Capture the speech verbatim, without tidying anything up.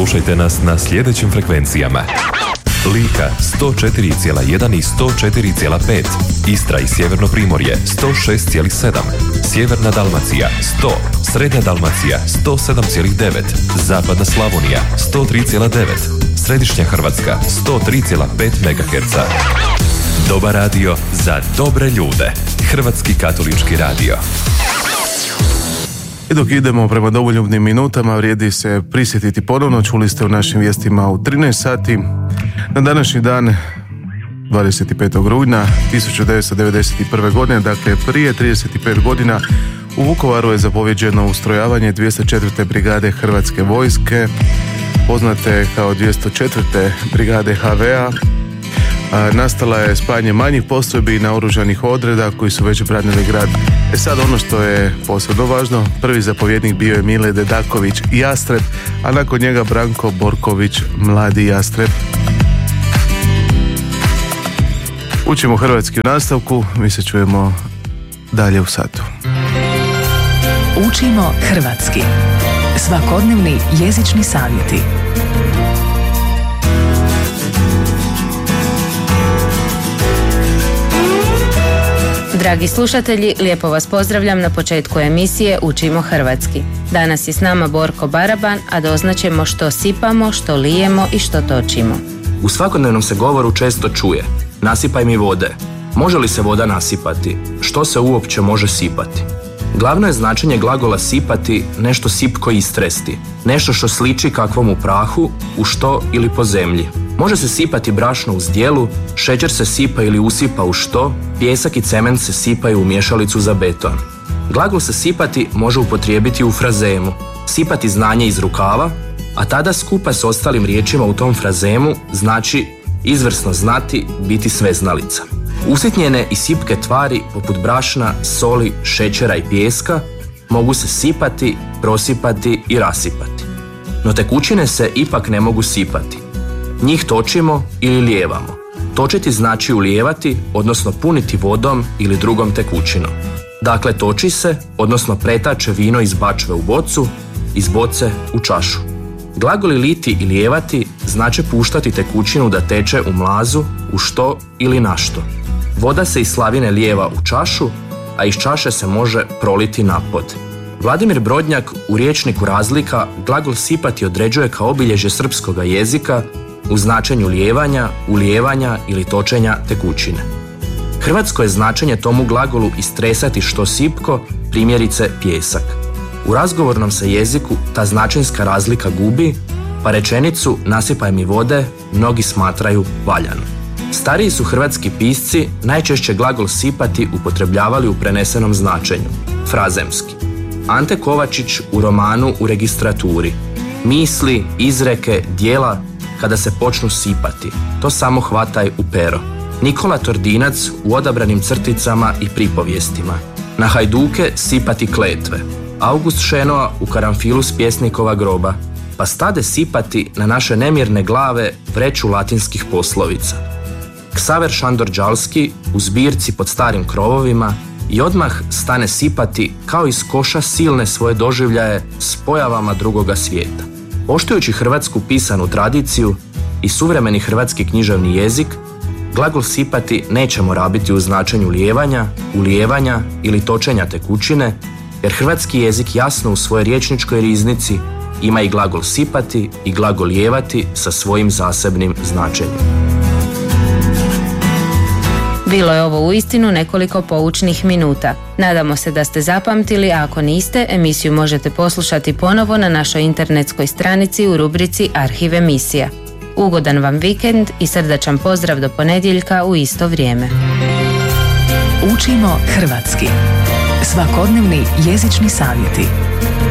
Slušajte nas na sljedećim frekvencijama: Lika sto četiri zarez jedan i sto četiri zarez pet, Istra i Sjeverno Primorje sto šest zarez sedam, Sjeverna Dalmacija sto, Srednja Dalmacija sto sedam zarez devet, Zapadna Slavonija sto tri zarez devet, Središnja Hrvatska sto tri zarez pet megaherca. Dobar radio za dobre ljude. Hrvatski katolički radio. I dok idemo prema domoljubnim minutama, vrijedi se prisjetiti ponovno, čuli ste u našim vijestima u trinaest sati, na današnji dan, dvadeset petog rujna tisuću devetsto devedeset prve. godine, dakle prije trideset pet godina, u Vukovaru je zapovjeđeno ustrojavanje dvjesto četvrte brigade Hrvatske vojske, poznate kao dvjesto četvrte brigade ha ve a. Nastala je spajanje manjih postrojbi naoružanih odreda koji su već branili grad. E sad ono što je posebno važno, prvi zapovjednik bio je Mile Dedaković Jastreb, a nakon njega Branko Borković Mladi Jastreb. Učimo hrvatski u nastavku, mi se čujemo dalje u satu. Učimo hrvatski. Svakodnevni jezični savjeti. Dragi slušatelji, lijepo vas pozdravljam na početku emisije Učimo hrvatski. Danas je s nama Borko Baraban, a doznaćemo što sipamo, što lijemo i što točimo. U svakodnevnom se govoru često čuje: nasipaj mi vode. Može li se voda nasipati? Što se uopće može sipati? Glavno je značenje glagola sipati nešto sipko istresti, nešto što sliči kakvom u prahu, u što ili po zemlji. Može se sipati brašno u zdjelu, šećer se sipa ili usipa u što, pijesak i cement se sipaju u miješalicu za beton. Glagol se sipati može upotrijebiti u frazemu, sipati znanje iz rukava, a tada skupa s ostalim riječima u tom frazemu znači izvrsno znati, biti sveznalica. Usitnjene i sipke tvari poput brašna, soli, šećera i pijeska mogu se sipati, prosipati i rasipati. No tekućine se ipak ne mogu sipati. Njih točimo ili lijevamo. Točiti znači ulijevati, odnosno puniti vodom ili drugom tekućinom. Dakle, toči se, odnosno pretače vino iz bačve u bocu, iz boce u čašu. Glagoli liti i lijevati znači puštati tekućinu da teče u mlazu, u što ili na što. Voda se iz slavine lijeva u čašu, a iz čaše se može proliti na pod. Vladimir Brodnjak u rječniku Razlika glagol sipati određuje kao obilježje srpskoga jezika u značenju lijevanja, ulijevanja ili točenja tekućine. Hrvatsko je značenje tomu glagolu istresati što sipko, primjerice pijesak. U razgovornom se jeziku ta značenjska razlika gubi, pa rečenicu nasipaj mi vode mnogi smatraju valjanu. Stariji su hrvatski pisci najčešće glagol sipati upotrebljavali u prenesenom značenju, frazemski. Ante Kovačić u romanu U registraturi: misli, izreke, djela kada se počnu sipati, to samo hvataj u pero. Nikola Tordinac u Odabranim crticama i pripovijestima: na hajduke sipati kletve. August Šenoa u Karanfilu s pjesnikova groba: pa stade sipati na naše nemirne glave vreću latinskih poslovica. Ksaver Šandor Đalski u zbirci Pod starim krovovima: i odmah stane sipati kao iz koša silne svoje doživljaje s pojavama drugoga svijeta. Poštujući hrvatsku pisanu tradiciju i suvremeni hrvatski književni jezik, glagol sipati nećemo rabiti u značenju lijevanja, ulijevanja ili točenja tekućine, jer hrvatski jezik jasno u svojoj rječničkoj riznici ima i glagol sipati i glagol lijevati sa svojim zasebnim značenjem. Bilo je ovo uistinu nekoliko poučnih minuta. Nadamo se da ste zapamtili, a ako niste, emisiju možete poslušati ponovo na našoj internetskoj stranici u rubrici Arhiv emisija. Ugodan vam vikend i srdačan pozdrav do ponedjeljka u isto vrijeme. Učimo hrvatski. Svakodnevni jezični savjeti.